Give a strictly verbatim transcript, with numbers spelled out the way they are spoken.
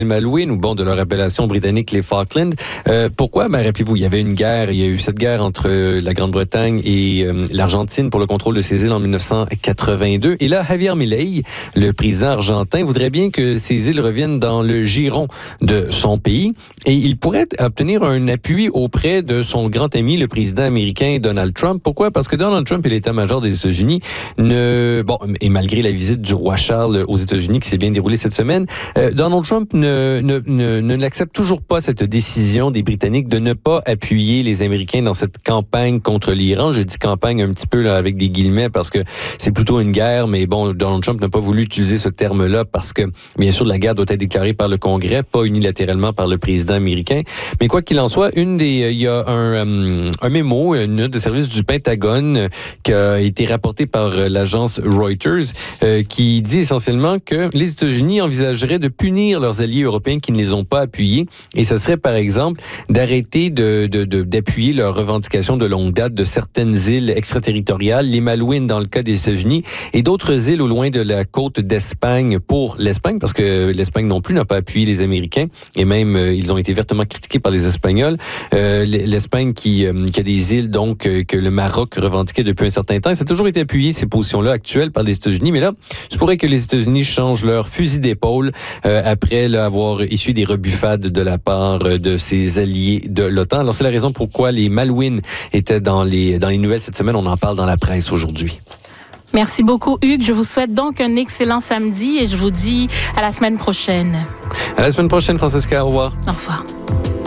Malouines, ou bon, de leur appellation britannique, les Falklands. Euh, pourquoi? Ben, rappelez-vous, il y avait une guerre, il y a eu cette guerre entre euh, la Grande-Bretagne et euh, l'Argentine pour le contrôle de ces îles en dix-neuf cent quatre-vingt-deux. Et là, Javier Milei, le président argentin, voudrait bien que ces îles reviennent dans le giron de son pays. Et il pourrait obtenir un appui auprès de son grand ami, le président américain Donald Trump. Pourquoi? Parce que Donald Trump et l'état-major des États-Unis ne... Bon, et malgré la visite du roi Charles aux États-Unis qui s'est bien déroulée cette semaine, euh, Donald Trump ne Ne, ne, ne, ne l'accepte toujours pas, cette décision des Britanniques de ne pas appuyer les Américains dans cette campagne contre l'Iran. Je dis campagne un petit peu là, avec des guillemets parce que c'est plutôt une guerre, mais bon, Donald Trump n'a pas voulu utiliser ce terme-là parce que, bien sûr, la guerre doit être déclarée par le Congrès, pas unilatéralement par le président américain. Mais quoi qu'il en soit, une des, il y a un, um, un mémo, une note de service du Pentagone qui a été rapporté par l'agence Reuters euh, qui dit essentiellement que les États-Unis envisageraient de punir leurs alliés européens qui ne les ont pas appuyés. Et ce serait, par exemple, d'arrêter de, de, de, d'appuyer leurs revendications de longue date de certaines îles extraterritoriales, les Malouines dans le cas des États-Unis, et d'autres îles au loin de la côte d'Espagne pour l'Espagne, parce que l'Espagne non plus n'a pas appuyé les Américains, et même euh, ils ont été vertement critiqués par les Espagnols. Euh, L'Espagne qui, euh, qui a des îles donc euh, que le Maroc revendiquait depuis un certain temps, et ça a toujours été appuyé, ces positions-là actuelles, par les États-Unis. Mais là, il se pourrait que les États-Unis changent leur fusil d'épaule euh, après là, avoir issu des rebuffades de la part de ses alliés de l'OTAN. Alors, c'est la raison pourquoi les Malouines étaient dans les, dans les nouvelles cette semaine. On en parle dans la presse aujourd'hui. Merci beaucoup, Hugues. Je vous souhaite donc un excellent samedi et je vous dis à la semaine prochaine. À la semaine prochaine, Francesca. Au revoir. Au revoir.